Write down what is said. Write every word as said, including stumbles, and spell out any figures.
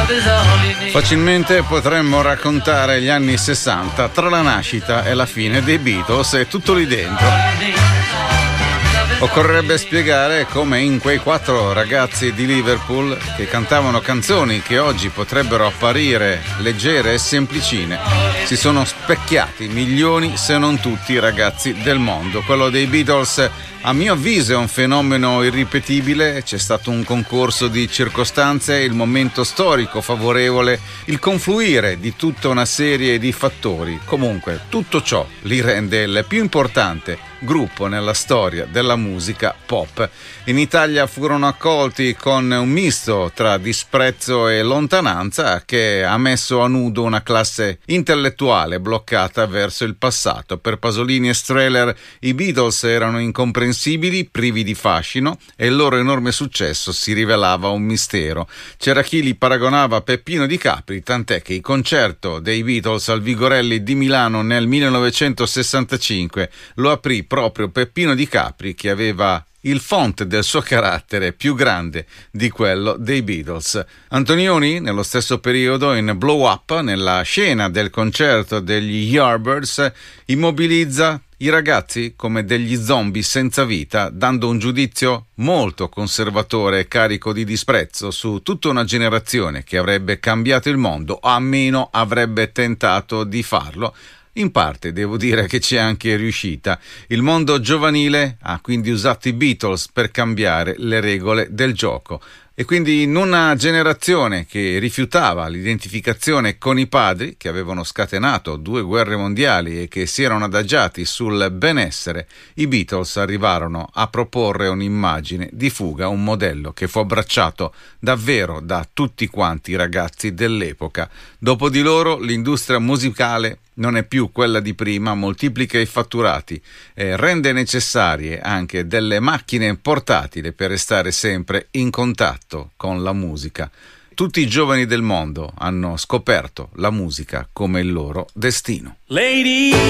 Facilmente potremmo raccontare gli anni sessanta tra la nascita e la fine dei Beatles e tutto lì dentro. Occorrerebbe spiegare come in quei quattro ragazzi di Liverpool che cantavano canzoni che oggi potrebbero apparire leggere e semplicine si sono specchiati milioni se non tutti i ragazzi del mondo. Quello dei Beatles a mio avviso è un fenomeno irripetibile, c'è stato un concorso di circostanze, il momento storico favorevole, il confluire di tutta una serie di fattori. Comunque tutto ciò li rende il più importante gruppo nella storia della musica pop. In Italia furono accolti con un misto tra disprezzo e lontananza che ha messo a nudo una classe intellettuale bloccata verso il passato. Per Pasolini e Strehler i Beatles erano incomprensibili, privi di fascino e il loro enorme successo si rivelava un mistero. C'era chi li paragonava a Peppino Di Capri, tant'è che il concerto dei Beatles al Vigorelli di Milano nel millenovecentosessantacinque lo aprì proprio Peppino Di Capri, che aveva il font del suo carattere più grande di quello dei Beatles. Antonioni, nello stesso periodo, in Blow Up, nella scena del concerto degli Yardbirds, immobilizza i ragazzi come degli zombie senza vita, dando un giudizio molto conservatore e carico di disprezzo su tutta una generazione che avrebbe cambiato il mondo, o almeno avrebbe tentato di farlo. In parte devo dire che c'è anche riuscita. Il mondo giovanile ha quindi usato i Beatles per cambiare le regole del gioco. E quindi in una generazione che rifiutava l'identificazione con i padri, che avevano scatenato due guerre mondiali e che si erano adagiati sul benessere, i Beatles arrivarono a proporre un'immagine di fuga, un modello che fu abbracciato davvero da tutti quanti i ragazzi dell'epoca. Dopo di loro l'industria musicale non è più quella di prima, moltiplica i fatturati e rende necessarie anche delle macchine portatili per restare sempre in contatto con la musica. Tutti i giovani del mondo hanno scoperto la musica come il loro destino. Lady